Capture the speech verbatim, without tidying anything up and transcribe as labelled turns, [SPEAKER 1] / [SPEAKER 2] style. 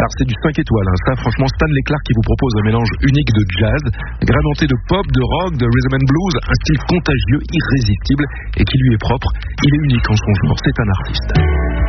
[SPEAKER 1] Alors c'est du cinq étoiles, hein. Ça franchement Stanley Clarke qui vous propose un mélange unique de jazz, agrémenté de pop, de rock, de rhythm and blues, un style contagieux, irrésistible et qui lui est propre. Il est unique en son genre, c'est un artiste.